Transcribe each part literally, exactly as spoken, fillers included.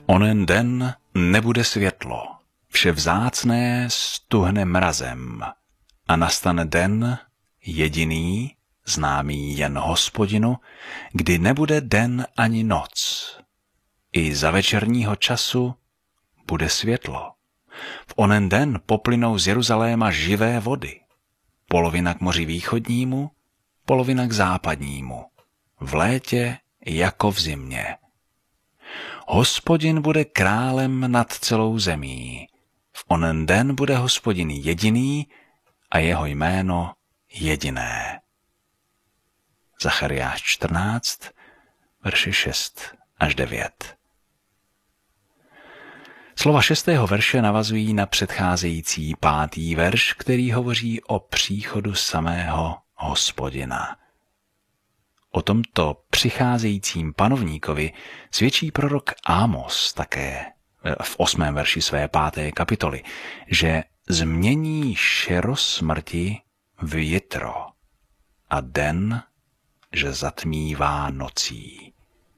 Onen den nebude světlo, vše vzácné stuhne mrazem a nastane den jediný, známý jen Hospodinu, kdy nebude den ani noc. I za večerního času bude světlo. V onen den poplynou z Jeruzaléma živé vody, polovina k moři východnímu, polovina k západnímu, v létě jako v zimě. Hospodin bude králem nad celou zemí. V onen den bude Hospodin jediný a jeho jméno jediné. Zachariáš čtrnáct, verše šest až devět. Slova šestého verše navazují na předcházející pátý verš, který hovoří o příchodu samého Hospodina. O tomto přicházejícím panovníkovi svědčí prorok Ámos také v osmém verši své páté kapitoly, že změní šero smrti v jitro a den, že zatmívá nocí.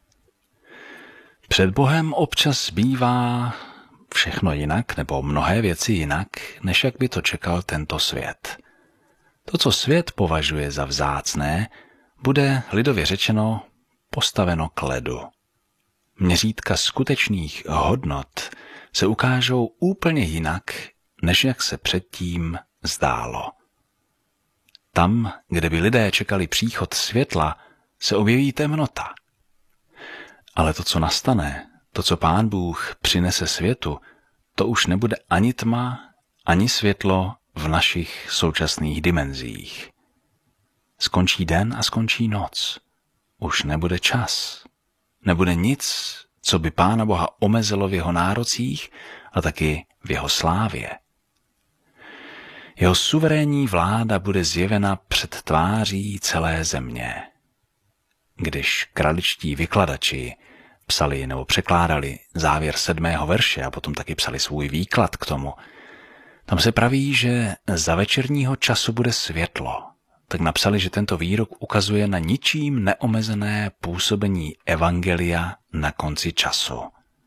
Před Bohem občas bývá všechno jinak, nebo mnohé věci jinak, než jak by to čekal tento svět. To, co svět považuje za vzácné, bude lidově řečeno postaveno k ledu. Měřítka skutečných hodnot se ukážou úplně jinak, než jak se předtím zdálo. Tam, kde by lidé čekali příchod světla, se objeví temnota. Ale to, co nastane, to, co Pán Bůh přinese světu, to už nebude ani tma, ani světlo v našich současných dimenzích. Skončí den a skončí noc. Už nebude čas. Nebude nic, co by Pána Boha omezilo v jeho nárocích a taky v jeho slávě. Jeho suverénní vláda bude zjevena před tváří celé země. Když kraličtí vykladači psali nebo překládali závěr sedmého verše a potom taky psali svůj výklad k tomu, tam se praví, že za večerního času bude světlo. Tak napsali, že tento výrok ukazuje na ničím neomezené působení evangelia na konci času.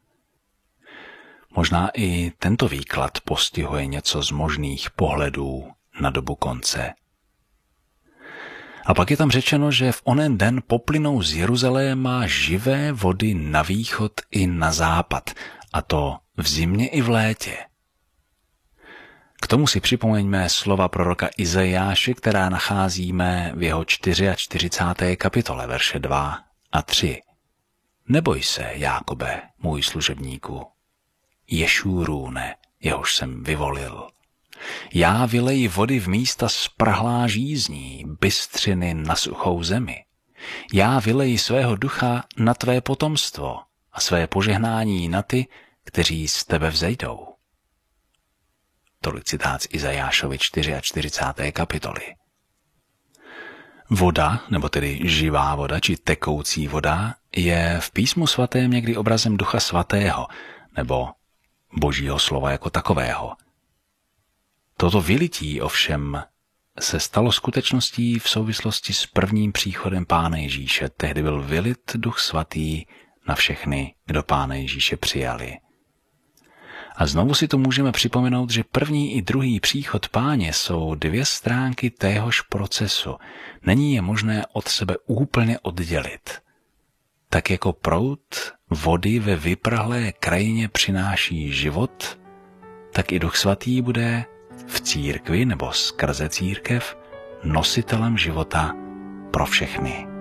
Možná i tento výklad postihuje něco z možných pohledů na dobu konce. A pak je tam řečeno, že v onen den poplynou z Jeruzaléma živé vody na východ i na západ, a to v zimě i v létě. K tomu si připomeňme slova proroka Izajáše, která nacházíme v jeho čtyřicáté čtvrté kapitole, verše dva a tři. Neboj se, Jákobe, můj služebníku, Ješúrůne, jehož jsem vyvolil. Já vyleji vody v místa sprhlá žízní, bystřiny na suchou zemi. Já vyleji svého ducha na tvé potomstvo a své požehnání na ty, kteří z tebe vzejdou. Tolik citát z Izajášovy čtyřicáté čtvrté kapitoly. Voda, nebo tedy živá voda, či tekoucí voda, je v písmu svatém někdy obrazem Ducha svatého, nebo Božího slova jako takového. Toto vylití ovšem se stalo skutečností v souvislosti s prvním příchodem Pána Ježíše. Tehdy byl vylit Duch svatý na všechny, kdo Pána Ježíše přijali. A znovu si to můžeme připomenout, že první i druhý příchod Páně jsou dvě stránky téhož procesu. Není je možné od sebe úplně oddělit. Tak jako proud vody ve vyprahlé krajině přináší život, tak i Duch svatý bude v církvi nebo skrze církev nositelem života pro všechny.